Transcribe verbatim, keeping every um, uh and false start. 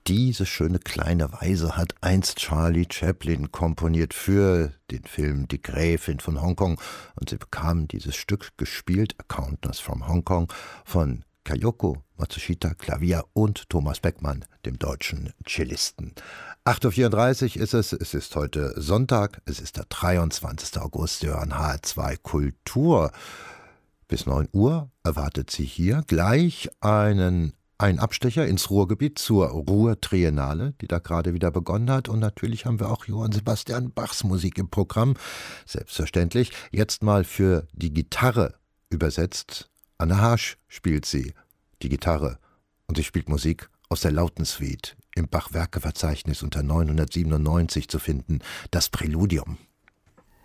Diese schöne kleine Weise hat einst Charlie Chaplin komponiert für den Film Die Gräfin von Hongkong, und sie bekamen dieses Stück gespielt, A Countess from Hong Kong, von Kayoko Matsushita, Klavier, und Thomas Beckmann, dem deutschen Cellisten. acht Uhr vierunddreißig ist es, es ist heute Sonntag, es ist der dreiundzwanzigster August, Sie hören H R zwei Kultur. Bis neun Uhr erwartet Sie hier gleich einen Ein Abstecher ins Ruhrgebiet zur Ruhr-Triennale, die da gerade wieder begonnen hat. Und natürlich haben wir auch Johann Sebastian Bachs Musik im Programm. Selbstverständlich. Jetzt mal für die Gitarre übersetzt. Anne Harsch spielt sie, die Gitarre. Und sie spielt Musik aus der Lautensuite, im Bach-Werke-Verzeichnis unter neunhundertsiebenundneunzig zu finden. Das Präludium.